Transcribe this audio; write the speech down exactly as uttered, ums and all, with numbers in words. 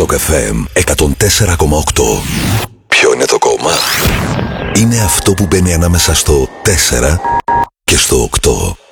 Rock εφ εμ εκατόν τέσσερα κόμμα οκτώ. Ποιο είναι το κόμμα? Είναι αυτό που μπαίνει ανάμεσα στο τέσσερα και στο οκτώ.